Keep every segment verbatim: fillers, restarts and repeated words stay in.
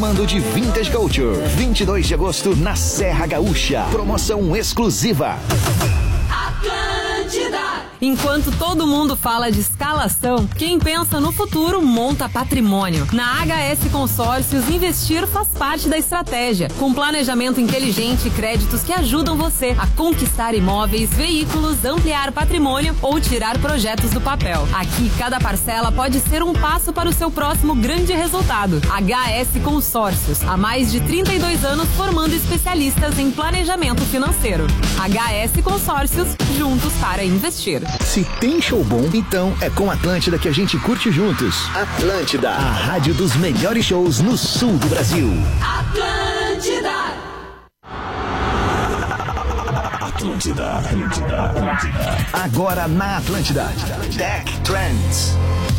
comando de Vintage Culture. vinte e dois de agosto na Serra Gaúcha. Promoção exclusiva. Enquanto todo mundo fala de escalação, quem pensa no futuro monta patrimônio. Na H S Consórcios, investir faz parte da estratégia. Com planejamento inteligente e créditos que ajudam você a conquistar imóveis, veículos, ampliar patrimônio ou tirar projetos do papel. Aqui, cada parcela pode ser um passo para o seu próximo grande resultado. H S Consórcios, há mais de trinta e dois anos formando especialistas em planejamento financeiro. H S Consórcios, juntos para investir. Se tem show bom, então é com Atlântida que a gente curte juntos. Atlântida, a rádio dos melhores shows no sul do Brasil. Atlântida. Atlântida, Atlântida, Atlântida. Agora na Atlântida, Tech Trends.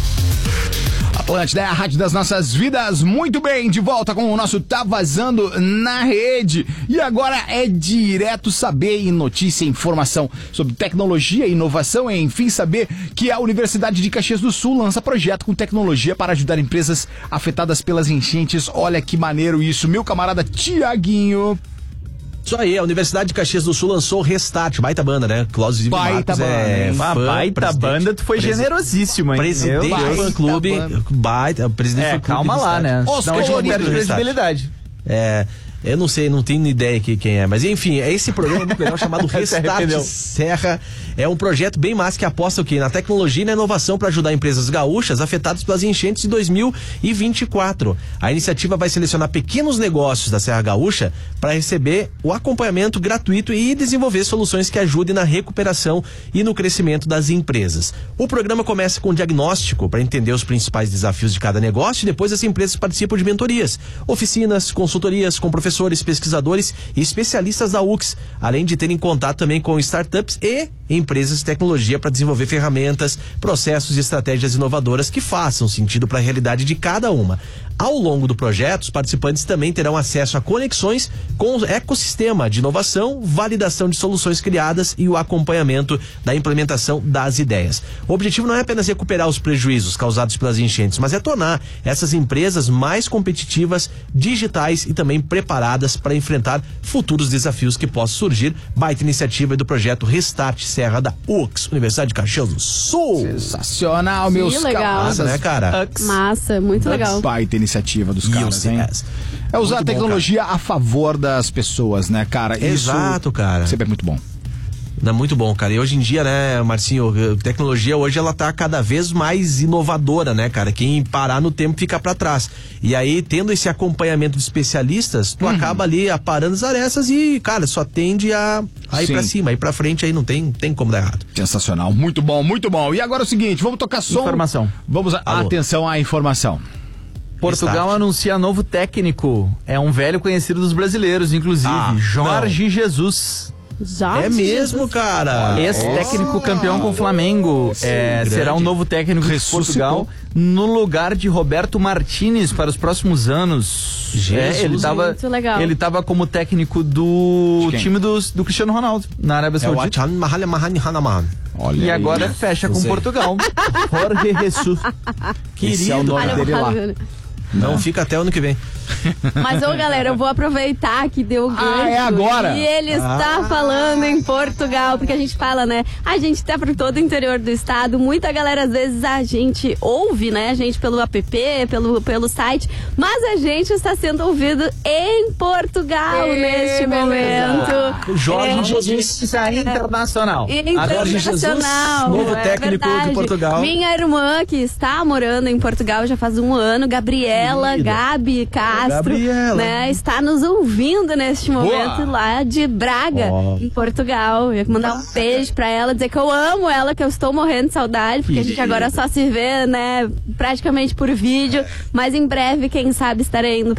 Atlântida é a rádio das nossas vidas. Muito bem, de volta com o nosso Tá Vazando na Rede. E agora é direto saber e notícia e informação sobre tecnologia e inovação. Enfim, saber que a Universidade de Caxias do Sul lança projeto com tecnologia para ajudar empresas afetadas pelas enchentes. Olha que maneiro isso, meu camarada Tiaguinho. Isso aí, a Universidade de Caxias do Sul lançou o Restart, baita banda, né? Clóvis Baita banda, é fã, baita presidente. banda, tu foi Presi- generosíssimo, hein? Presidente Meu do Deus. fã-clube, baita, presidente É, do fã-clube calma do lá, Restart. né? Os Não, a gente coloridos perde do Restart. credibilidade. É, eu não sei, não tenho ideia que, quem é, mas enfim, é esse programa muito legal chamado Se Restart arrependeu. Serra. É um projeto bem massa que aposta o quê? Na tecnologia e na inovação para ajudar empresas gaúchas afetadas pelas enchentes de dois mil e vinte e quatro. A iniciativa vai selecionar pequenos negócios da Serra Gaúcha para receber o acompanhamento gratuito e desenvolver soluções que ajudem na recuperação e no crescimento das empresas. O programa começa com um diagnóstico para entender os principais desafios de cada negócio e depois as empresas participam de mentorias, oficinas, consultorias com professores, pesquisadores e especialistas da U C S, além de terem contato também com startups e empresas de tecnologia para desenvolver ferramentas, processos e estratégias inovadoras que façam sentido para a realidade de cada uma. Ao longo do projeto, os participantes também terão acesso a conexões com o ecossistema de inovação, validação de soluções criadas e o acompanhamento da implementação das ideias. O objetivo não é apenas recuperar os prejuízos causados pelas enchentes, mas é tornar essas empresas mais competitivas, digitais e também preparadas para enfrentar futuros desafios que possam surgir. Baita iniciativa do projeto Restart Serra da U C S, Universidade de Caxias do Sul. Sensacional, meus Que legal. camaradas. Massa, né, cara? Massa, muito legal. Baita iniciativa dos caras, hein? Yes. É usar Muito a bom, tecnologia a favor das pessoas, né, cara? Exato, Isso cara. sempre é muito bom. Não, muito bom, cara. E hoje em dia, né, Marcinho, a tecnologia hoje ela tá cada vez mais inovadora, né, cara? Quem parar no tempo fica pra trás. E aí, tendo esse acompanhamento de especialistas, tu Uhum. acaba ali aparando as arestas e, cara, só tende a, a ir Sim. pra cima, a ir pra frente, aí não tem, tem como dar errado. Sensacional, muito bom, muito bom. E agora é o seguinte, vamos tocar som. Informação. Vamos, a, Alô. atenção à informação. Portugal Restart. anuncia novo técnico. É um velho conhecido dos brasileiros, inclusive. Ah, Jorge Jesus. Já é mesmo, cara. Ex-técnico campeão com o Flamengo. É, grande. será um novo técnico de Ressuscitou. Portugal no lugar de Roberto Martínez para os próximos anos. Jesus, É, ele tava, muito legal. ele tava como técnico do De quem? time do, do Cristiano Ronaldo na Arábia É o Saudita. Achan Mahale Mahane Hanaman. Olha E aí. agora fecha com Sei. Portugal. Jorge Jesus. Esse é o nome Olha, dele lá. Não fica até o ano que vem. Mas, ô galera, eu vou aproveitar que deu o gancho. Ah, é agora? E ele está falando em Portugal, porque a gente fala, né? A gente tá por todo o interior do estado. Muita galera, às vezes, a gente ouve, né? A gente pelo app, pelo, pelo site. Mas a gente está sendo ouvido em Portugal neste momento. Jorge É, Jesus. Isso é internacional. Jorge Jesus, Internacional. novo é técnico verdade. de Portugal. Minha irmã, que está morando em Portugal já faz um ano, Gabriela, Querida. Gabi Castro, Gabriela. né, está nos ouvindo neste momento lá de Braga, Ó. em Portugal. Eu ia mandar um beijo pra ela, dizer que eu amo ela, que eu estou morrendo de saudade, porque a gente agora só se vê, né, praticamente por vídeo, mas em breve, quem sabe, estarei indo pra